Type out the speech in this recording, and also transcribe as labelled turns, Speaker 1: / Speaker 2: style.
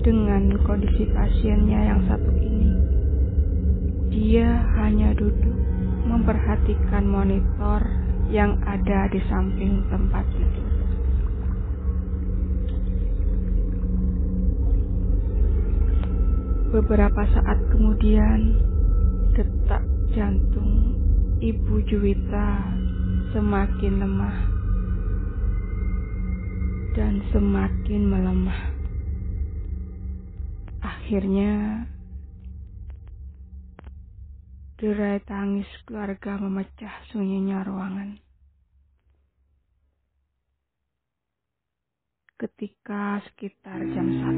Speaker 1: dengan kondisi pasiennya yang satu ini. Dia hanya duduk memperhatikan monitor yang ada di samping tempat tidur. Beberapa saat kemudian, detak jantung Ibu Juwita semakin lemah dan semakin melemah. Akhirnya, derai tangis keluarga memecah sunyinya ruangan. Ketika sekitar jam 1